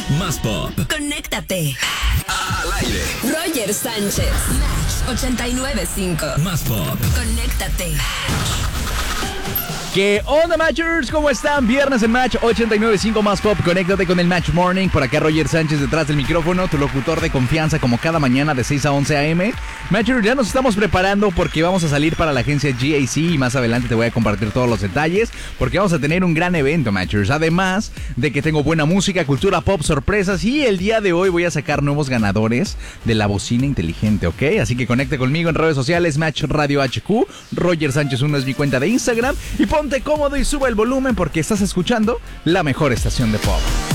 Más pop. Conéctate. Al aire. Roger Sánchez. Match 89.5. Más pop. Conéctate. ¿Qué onda, Matchers? ¿Cómo están? Viernes en Match 89.5 Más Pop. Conéctate con el Match Morning. Por acá Roger Sánchez detrás del micrófono, tu locutor de confianza como cada mañana de 6 a 11 a.m. Matchers, ya nos estamos preparando porque vamos a salir para la agencia GAC y más adelante te voy a compartir todos los detalles porque vamos a tener un gran evento, Matchers. Además de que tengo buena música, cultura pop, sorpresas y el día de hoy voy a sacar nuevos ganadores de la bocina inteligente, ¿ok? Así que conecte conmigo en redes sociales, Match Radio HQ. Roger Sánchez 1 es mi cuenta de Instagram y ponte cómodo y sube el volumen porque estás escuchando la mejor estación de pop.